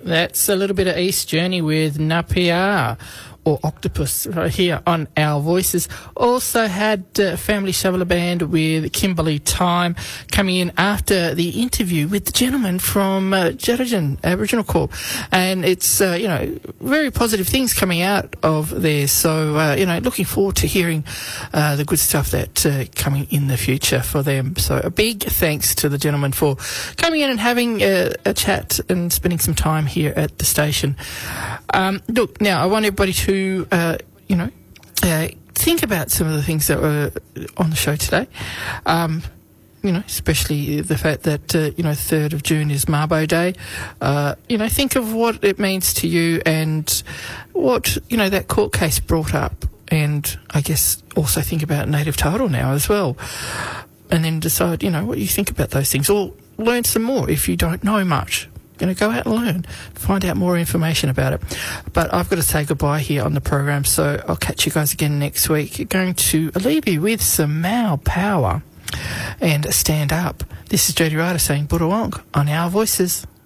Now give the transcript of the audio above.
That's a little bit of East Journey with Napia, or Octopus, right here on Our Voices. Also had Family Shoveler Band with Kimberly Time coming in after the interview with the gentleman from Jarajan Aboriginal Corp. And it's, very positive things coming out of there. So, looking forward to hearing the good stuff that's coming in the future for them. So a big thanks to the gentleman for coming in and having a chat and spending some time here at the station. Look, now I want everybody to think about some of the things that were on the show today. Especially the fact that, 3rd of June is Mabo Day. Think of what it means to you and what, that court case brought up. And I guess also think about native title now as well. And then decide, what you think about those things. Or learn some more if you don't know much. Going to go out and learn, find out more information about it. But I've got to say goodbye here on the program, so I'll catch you guys again next week. Going to leave you with some Mau Power and Stand Up. This is Jody Ryder saying Budawong on Our Voices.